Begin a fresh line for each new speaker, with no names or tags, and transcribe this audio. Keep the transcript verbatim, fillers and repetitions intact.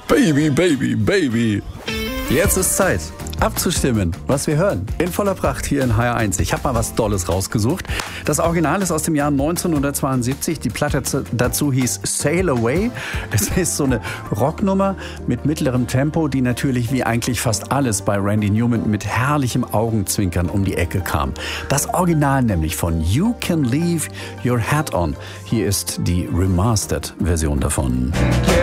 Baby, Baby, Baby. Jetzt ist Zeit, abzustimmen, was wir hören. In voller Pracht hier in H R eins. Ich habe mal was Dolles rausgesucht. Das Original ist aus dem Jahr neunzehnhundertzweiundsiebzig. Die Platte dazu hieß Sail Away. Es ist so eine Rocknummer mit mittlerem Tempo, die natürlich wie eigentlich fast alles bei Randy Newman mit herrlichem Augenzwinkern um die Ecke kam. Das Original nämlich von You Can Leave Your Hat On. Hier ist die Remastered-Version davon.